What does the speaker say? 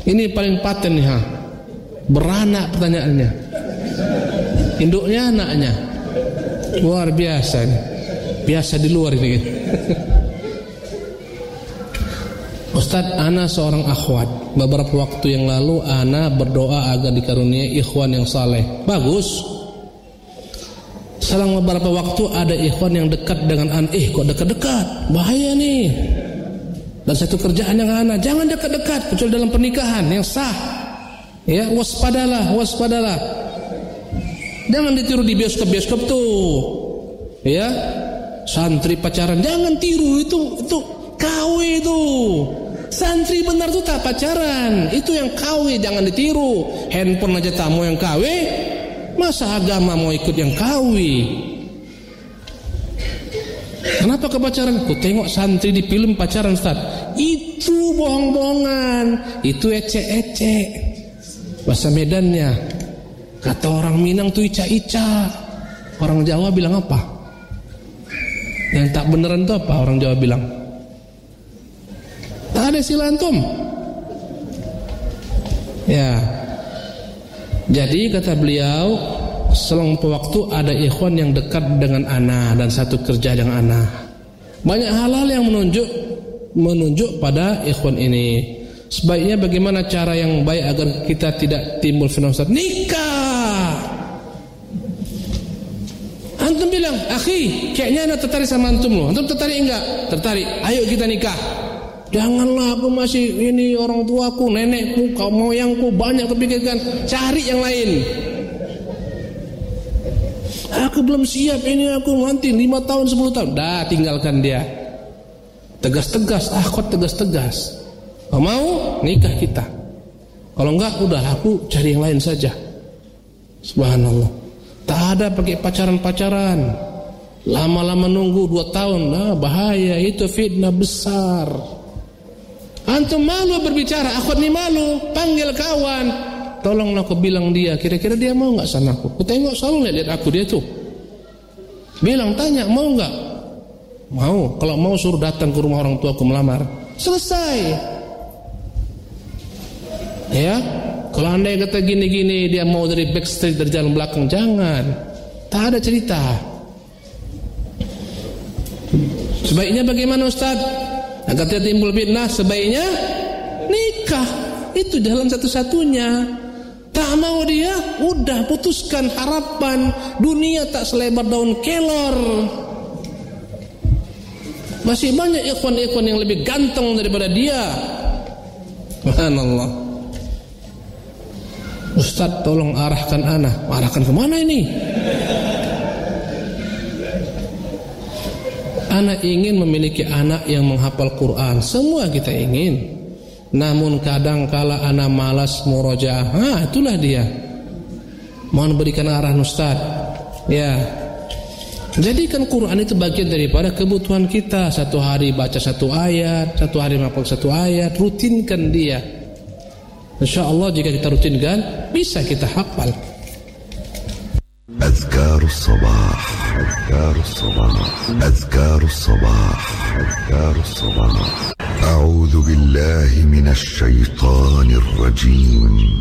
Ini paling paten nih, beranak pertanyaannya. Induknya anaknya. Luar biasa nih. Biasa di luar ini. Ustaz, ana seorang akhwat. Beberapa waktu yang lalu ana berdoa agar dikaruniai ikhwan yang saleh. Bagus. Selang beberapa waktu ada ikhwan yang dekat dengan ana. Kok dekat-dekat? Bahaya nih. Dan satu kerjaan yang ana, jangan dekat-dekat kecuali dalam pernikahan yang sah. Ya, waspadalah. Jangan ditiru di bioskop-bioskop tuh. Ya. Santri pacaran jangan tiru, itu KW itu. Santri benar tuh tak pacaran, itu yang KW, jangan ditiru. Handphone aja tamu yang KW, masa agama mau ikut yang KW? Kenapa kepacaran? Ku tengok santri di film pacaran, Ustaz. Itu bohong-bohongan, itu ecek-ecek. Bahasa Medannya, kata orang Minang tuh ica-ica. Orang Jawa bilang apa? Yang tak beneran itu apa orang Jawa bilang? Tak ada sila antum. Ya. Jadi kata beliau, selang waktu ada ikhwan yang dekat dengan ana dan satu kerja dengan ana. Banyak hal-hal yang menunjuk pada ikhwan ini. Sebaiknya bagaimana cara yang baik agar kita tidak timbul fenomena nikah? Antum bilang, akhi, kayaknya ana tertarik sama antum loh. Antum tertarik enggak? Tertarik. Ayo kita nikah. Janganlah, aku masih ini orang tuaku, nenekku, kaum moyangku banyak terpikirkan. Cari yang lain. Aku belum siap ini, aku nanti 5 tahun 10 tahun. Dah, tinggalkan dia. Tegas-tegas, akhwat tegas-tegas. Kalau mau nikah kita. Kalau enggak, udah aku cari yang lain saja. Subhanallah. Tak ada pakai pacaran-pacaran. Lama-lama nunggu 2 tahun. Nah, bahaya, itu fitnah besar. Antum malu berbicara, akhwat ni malu, panggil kawan. Tolonglah aku bilang dia, kira-kira dia mau enggak sama aku? Aku tengok selalu lihat aku dia tuh. Bilang, tanya, mau enggak? Mau. Kalau mau suruh datang ke rumah orang tua aku melamar. Selesai. Ya. Kalau andai kata gini-gini, dia mau dari backstreet, dari jalan belakang, jangan. Tak ada cerita. Sebaiknya bagaimana, Ustaz? Agar tidak timbul fitnah, sebaiknya nikah. Itu jalan satu-satunya. Tak mau dia, udah putuskan harapan. Dunia tak selebar daun kelor. Masih banyak ikhwan-ikhwan yang lebih ganteng daripada dia. Subhanallah. Ustaz, tolong arahkan ana. Arahkan kemana ini? Anak ingin memiliki anak yang menghafal Quran. Semua kita ingin. Namun kadang kala anak malas murojaah. Itulah dia. Mohon berikan arahan Ustaz. Ya. Jadikan Quran itu bagian daripada kebutuhan kita. Satu hari baca 1 ayat, 1 hari menghafal 1 ayat. Rutinkan dia. InsyaAllah jika kita rutinkan, bisa kita hafal. أذكار الصباح أذكار الصباح أذكار الصباح أذكار الصباح أعوذ بالله من الشيطان الرجيم